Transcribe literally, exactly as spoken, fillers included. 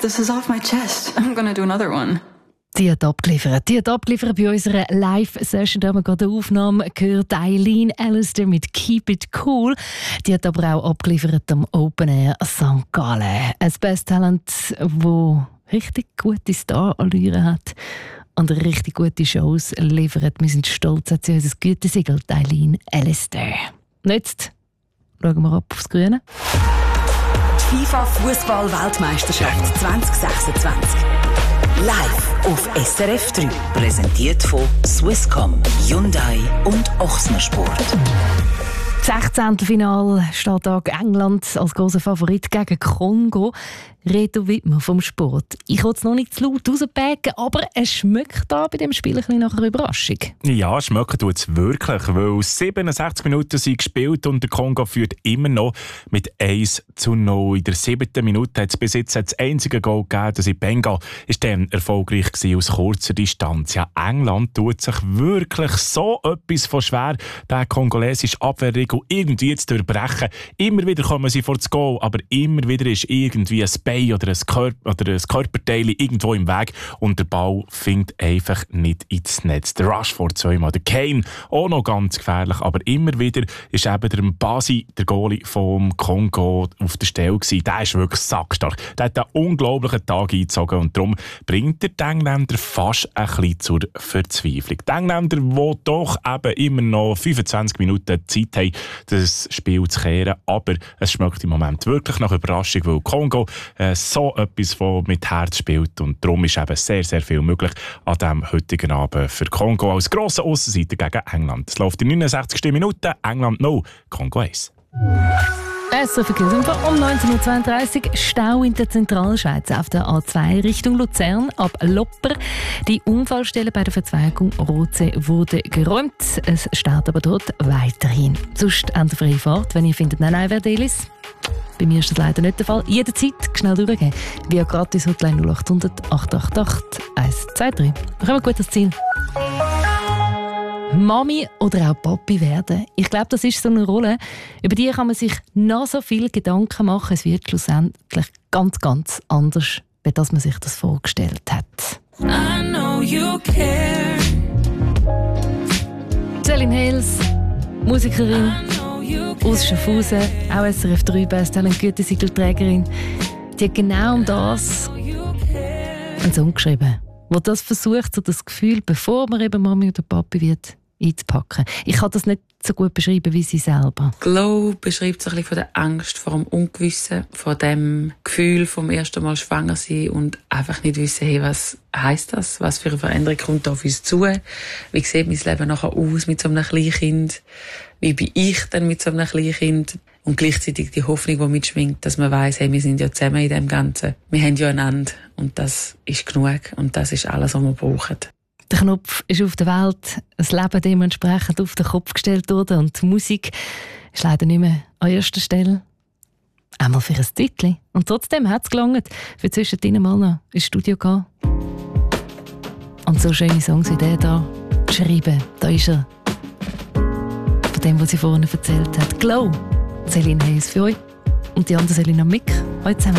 this is off my chest. I'm gonna do another one. Die hat abgeliefert. Die hat abgeliefert bei unserer Live-Session. Da haben wir gerade eine Aufnahme gehört. Eileen Allister mit «Keep it cool». Die hat aber auch abgeliefert am Open Air Sankt Gallen. Ein Best-Talent, das richtig gute Star-Allüre hat und richtig gute Shows liefert. Wir sind stolz, hat sie unser Gütesiegel, Eileen Allister. Und jetzt schauen wir ab aufs Grüne. Die FIFA-Fußball-Weltmeisterschaft zwanzig sechsundzwanzig. Live auf S R F drei. Präsentiert von Swisscom, Hyundai und Ochsner Sport. sechzehntelfinale Starttag England als grosser Favorit gegen Kongo. Reto Wittmer vom Sport. Ich will es noch nicht zu laut rauspacken, aber es schmeckt da bei dem Spiel ein bisschen nach einer Überraschung. Ja, schmecken tut es wirklich, weil siebenundsechzig Minuten sind gespielt und der Kongo führt immer noch mit eins zu null. In der siebten Minute hat es bis jetzt das einzige Goal gegeben, das in Benga ist dann erfolgreich gewesen aus kurzer Distanz. Ja, England tut sich wirklich so etwas von schwer, den kongolesischen Abwehrregel irgendwie zu durchbrechen. Immer wieder kommen sie vor das Goal, aber immer wieder ist irgendwie ein Bein oder ein, Körper, oder ein Körperteil irgendwo im Weg und der Ball findet einfach nicht ins Netz. Der Rashford zweimal, der Kane auch noch ganz gefährlich, aber immer wieder ist eben der Mbasi, der Goalie vom Kongo, auf der Stelle gewesen. Der ist wirklich sackstark. Der hat einen unglaublichen Tag eingezogen und darum bringt der die Engländer fast ein bisschen zur Verzweiflung. Die Engländer, die doch eben immer noch fünfundzwanzig Minuten Zeit haben, das Spiel zu kehren, aber es schmeckt im Moment wirklich nach Überraschung, weil Kongo äh, so etwas von mit Herz spielt und darum ist eben sehr, sehr viel möglich an diesem heutigen Abend für Kongo als grosse Aussenseiter gegen England. Es läuft in neunundsechzigsten Minute, England null, Kongo eins. S R F Verkehrsinfo um neunzehn Uhr zweiunddreißig. Stau in der Zentralschweiz auf der A zwei Richtung Luzern ab Lopper. Die Unfallstelle bei der Verzweigung Rotsee wurde geräumt. Es steht aber dort weiterhin. Sonst an der freien Fahrt, wenn ihr findet, nein, nein, wer Delis. Bei mir ist das leider nicht der Fall. Jederzeit schnell durchgehen. Via gratis Hotline null acht hundert acht acht acht eins zwei drei. Wir kommen gut ans Ziel. Mami oder auch Papi werden. Ich glaube, das ist so eine Rolle, über die kann man sich noch so viel Gedanken machen. Es wird schlussendlich ganz, ganz anders, als man sich das vorgestellt hat. I know you care. Celine Hales, Musikerin aus Schaffhausen, auch S R F drei Best-Talent Gütesiegelträgerin. Die hat genau um das einen Song geschrieben, wo das versucht, so das Gefühl, bevor man eben Mami oder Papi wird, einzupacken. Ich kann das nicht so gut beschreiben wie sie selber. Glow beschreibt sich ein bisschen von der Angst vor dem Ungewissen, von dem Gefühl vom ersten Mal schwanger sein und einfach nicht wissen, hey, was heisst das? Was für eine Veränderung kommt auf uns zu? Wie sieht mein Leben nachher aus mit so einem Kleinkind? Wie bin ich denn mit so einem Kleinkind? Und gleichzeitig die Hoffnung, die mitschwingt, dass man weiss, hey, wir sind ja zusammen in dem Ganzen. Wir haben ja einander und das ist genug und das ist alles, was wir brauchen. Der Knopf ist auf der Welt, das Leben dementsprechend auf den Kopf gestellt worden und die Musik ist leider nicht mehr an erster Stelle. Einmal für ein Titel. Und trotzdem hat es gelangt, für zwischendrin mal noch ins Studio gehen. Und so schöne Songs wie der hier schreiben, da ist er. Von dem, was sie vorhin erzählt hat. Glow, Celine Hales für euch. Und die andere Selina Mick, heute zusammen.